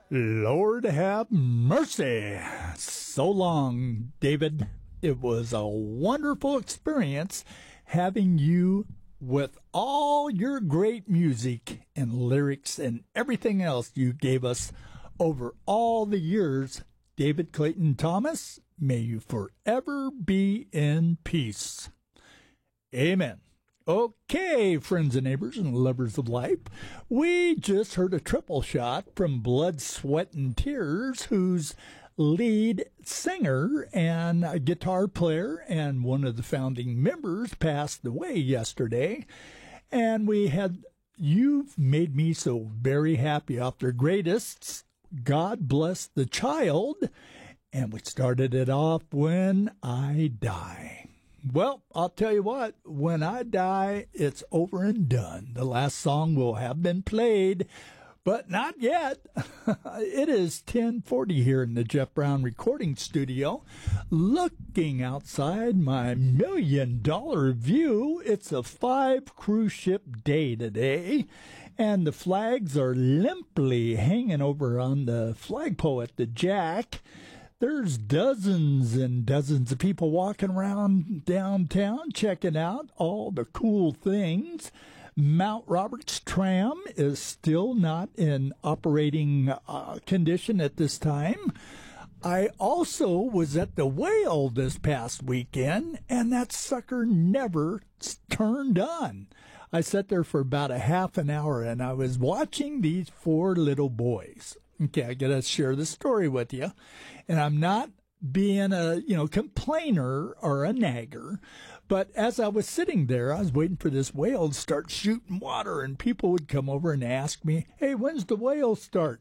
Lord have mercy. So long, David. It was a wonderful experience having you with all your great music and lyrics and everything else you gave us over all the years. David Clayton Thomas, may you forever be in peace. Amen. Okay, friends and neighbors and lovers of life, we just heard a triple shot from Blood, Sweat, and Tears, whose lead singer and guitar player and one of the founding members passed away yesterday. And we had You've Made Me So Very Happy off their greatest, God Bless the Child. And we started it off, When I Die. Well, I'll tell you what, when I die, it's over and done. The last song will have been played, but not yet. It is 10:40 here in the Jeff Brown recording studio. Looking outside my $1 million view, it's a 5 cruise ship day today, and the flags are limply hanging over on the flagpole at the Jack. There's dozens and dozens of people walking around downtown checking out all the cool things. Mount Roberts tram is still not in operating condition at this time. I also was at the Whale this past weekend, and that sucker never turned on. I sat there for about a half an hour, and I was watching these 4 little boys. Okay, I got to share the story with you. And I'm not being a, complainer or a nagger. But as I was sitting there, I was waiting for this whale to start shooting water, and people would come over and ask me, hey, when's the whale start?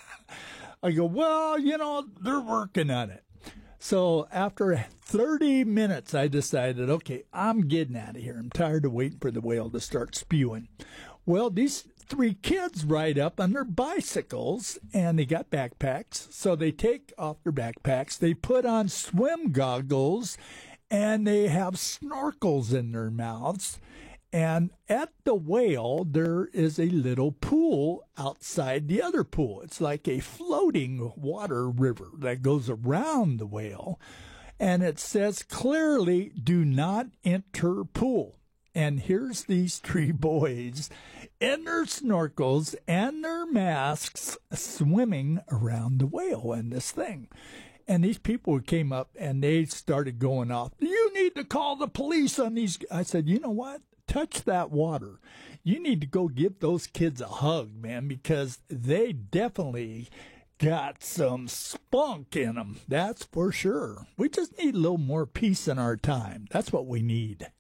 I go, well, they're working on it. So after 30 minutes, I decided, okay, I'm getting out of here. I'm tired of waiting for the whale to start spewing. Well, these 3 kids ride up on their bicycles, and they got backpacks. So they take off their backpacks, they put on swim goggles, and they have snorkels in their mouths. And at the Whale, there is a little pool outside the other pool. It's like a floating water river that goes around the Whale. And it says clearly, do not enter pool. And here's these 3 boys in their snorkels and their masks swimming around the Whale in this thing. And these people came up and they started going off. You need to call the police on these. I said, you know what? Touch that water. You need to go give those kids a hug, man, because they definitely got some spunk in them. That's for sure. We just need a little more peace in our time. That's what we need.